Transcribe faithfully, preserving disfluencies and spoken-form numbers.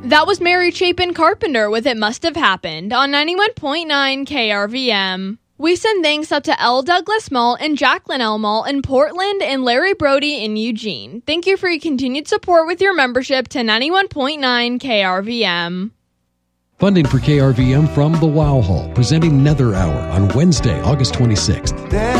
That was Mary Chapin Carpenter with It Must Have Happened on ninety-one point nine K R V M. We send thanks out to L. Douglas Malt and Jacqueline L. Malt in Portland and Larry Brody in Eugene. Thank you for your continued support with your membership to ninety-one point nine K R V M. Funding for K R V M from the Wow Hall, presenting Nether Hour on Wednesday, August twenty-sixth.